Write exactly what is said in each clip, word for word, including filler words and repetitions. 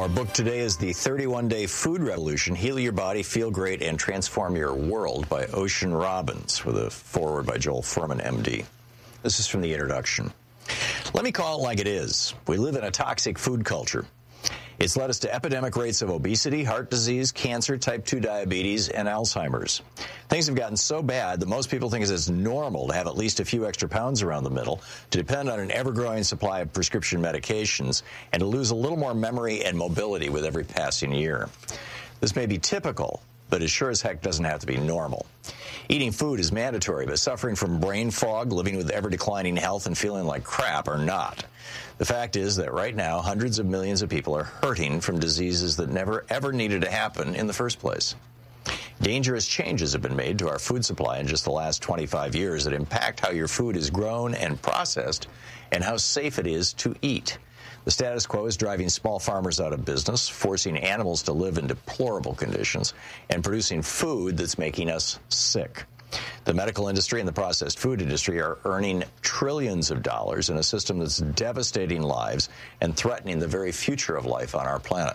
Our book today is The thirty-one day Food Revolution, Heal Your Body, Feel Great, and Transform Your World by Ocean Robbins, with a foreword by Joel Fuhrman, M D. This is from the introduction. Let me call it like it is. We live in a toxic food culture. It's led us to epidemic rates of obesity, heart disease, cancer, type two diabetes, and Alzheimer's. Things have gotten so bad that most people think it's normal to have at least a few extra pounds around the middle, to depend on an ever-growing supply of prescription medications, and to lose a little more memory and mobility with every passing year. This may be typical, but it sure as heck doesn't have to be normal. Eating food is mandatory, but suffering from brain fog, living with ever-declining health, and feeling like crap are not. The fact is that right now, hundreds of millions of people are hurting from diseases that never, ever needed to happen in the first place. Dangerous changes have been made to our food supply in just the last twenty-five years that impact how your food is grown and processed and how safe it is to eat. The status quo is driving small farmers out of business, forcing animals to live in deplorable conditions, and producing food that's making us sick. The medical industry and the processed food industry are earning trillions of dollars in a system that's devastating lives and threatening the very future of life on our planet.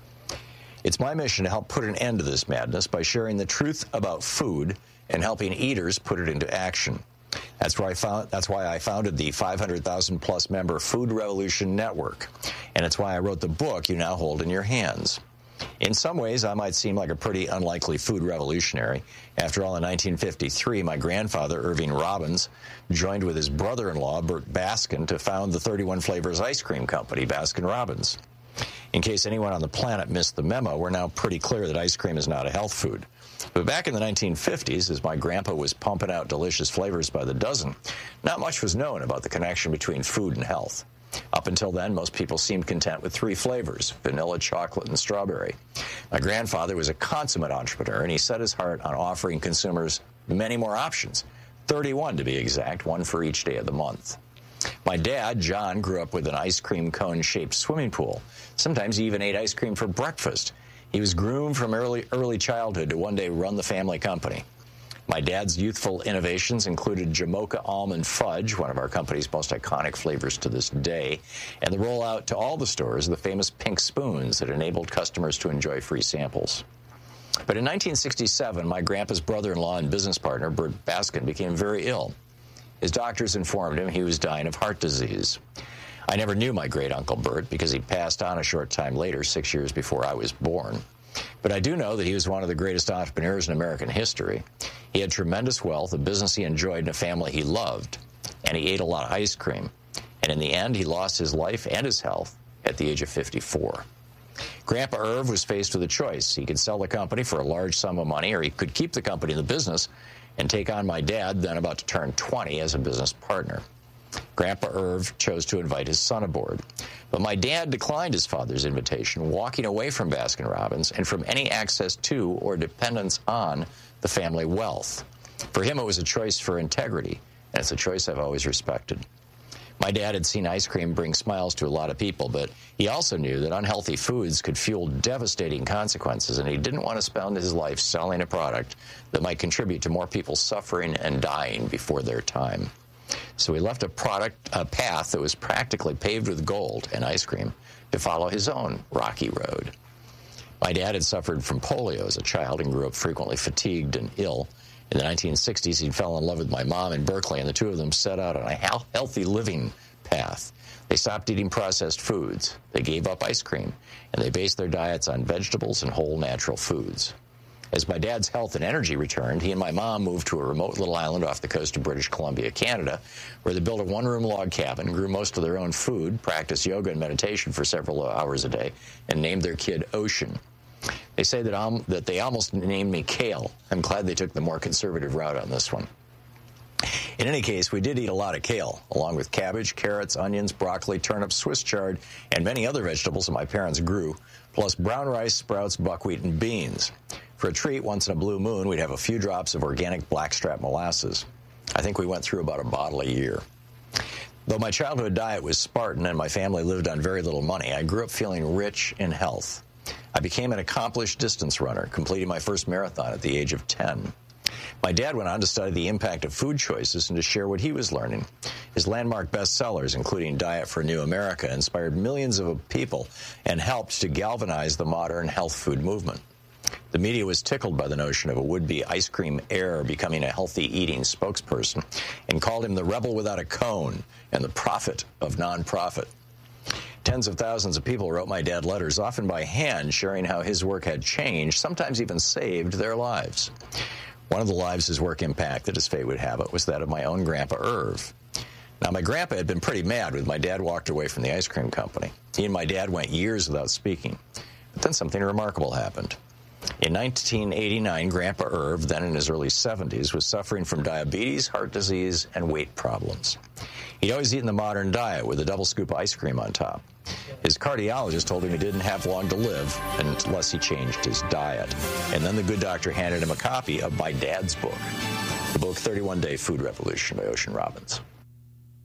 It's my mission to help put an end to this madness by sharing the truth about food and helping eaters put it into action. That's why I found, that's why I founded the five hundred thousand plus member Food Revolution Network, and it's why I wrote the book you now hold in your hands. In some ways, I might seem like a pretty unlikely food revolutionary. After all, in nineteen fifty-three, my grandfather, Irving Robbins, joined with his brother-in-law, Bert Baskin, to found the thirty-one Flavors ice cream company, Baskin-Robbins. In case anyone on the planet missed the memo, we're now pretty clear that ice cream is not a health food. But back in the nineteen fifties, as my grandpa was pumping out delicious flavors by the dozen, not much was known about the connection between food and health. Up until then, most people seemed content with three flavors: vanilla, chocolate, and strawberry. My grandfather was a consummate entrepreneur, and he set his heart on offering consumers many more options, thirty-one to be exact, one for each day of the month. My dad, John, grew up with an ice cream cone-shaped swimming pool. Sometimes he even ate ice cream for breakfast. He was groomed from early, early childhood to one day run the family company. My dad's youthful innovations included Jamocha Almond Fudge, one of our company's most iconic flavors to this day, and the rollout to all the stores of the famous pink spoons that enabled customers to enjoy free samples. But in nineteen sixty-seven, my grandpa's brother-in-law and business partner, Bert Baskin, became very ill. His doctors informed him he was dying of heart disease. I never knew my great-uncle Bert because he passed on a short time later, six years before I was born. But I do know that he was one of the greatest entrepreneurs in American history. He had tremendous wealth, a business he enjoyed, and a family he loved. And he ate a lot of ice cream. And in the end, he lost his life and his health at the age of fifty-four. Grandpa Irv was faced with a choice. He could sell the company for a large sum of money, or he could keep the company in the business and take on my dad, then about to turn twenty, as a business partner. Grandpa Irv chose to invite his son aboard. But my dad declined his father's invitation, walking away from Baskin-Robbins and from any access to or dependence on the family wealth. For him, it was a choice for integrity, and it's a choice I've always respected. My dad had seen ice cream bring smiles to a lot of people, but he also knew that unhealthy foods could fuel devastating consequences, and he didn't want to spend his life selling a product that might contribute to more people suffering and dying before their time. So he left a product, a path that was practically paved with gold and ice cream to follow his own rocky road. My dad had suffered from polio as a child and grew up frequently fatigued and ill. In the nineteen sixties, he fell in love with my mom in Berkeley, and the two of them set out on a healthy living path. They stopped eating processed foods, they gave up ice cream, and they based their diets on vegetables and whole natural foods. As my dad's health and energy returned, he and my mom moved to a remote little island off the coast of British Columbia, Canada, where they built a one-room log cabin, grew most of their own food, practiced yoga and meditation for several hours a day, and named their kid Ocean. They say that, um, that they almost named me Kale. I'm glad they took the more conservative route on this one. In any case, we did eat a lot of kale, along with cabbage, carrots, onions, broccoli, turnips, Swiss chard, and many other vegetables that my parents grew, plus brown rice, sprouts, buckwheat, and beans. For a treat, once in a blue moon, we'd have a few drops of organic blackstrap molasses. I think we went through about a bottle a year. Though my childhood diet was Spartan and my family lived on very little money, I grew up feeling rich in health. I became an accomplished distance runner, completing my first marathon at the age of ten. My dad went on to study the impact of food choices and to share what he was learning. His landmark bestsellers, including Diet for a New America, inspired millions of people and helped to galvanize the modern health food movement. The media was tickled by the notion of a would-be ice cream heir becoming a healthy eating spokesperson and called him the rebel without a cone and the prophet of nonprofit. Tens of thousands of people wrote my dad letters, often by hand, sharing how his work had changed, sometimes even saved their lives. One of the lives his work impacted, as fate would have it, was that of my own Grandpa Irv. Now, my grandpa had been pretty mad when my dad walked away from the ice cream company. He and my dad went years without speaking. But then something remarkable happened. In nineteen eighty-nine, Grandpa Irv, then in his early seventies, was suffering from diabetes, heart disease, and weight problems. He'd always eaten the modern diet with a double scoop of ice cream on top. His cardiologist told him he didn't have long to live unless he changed his diet. And then the good doctor handed him a copy of my dad's book, the book thirty-one day Food Revolution by Ocean Robbins.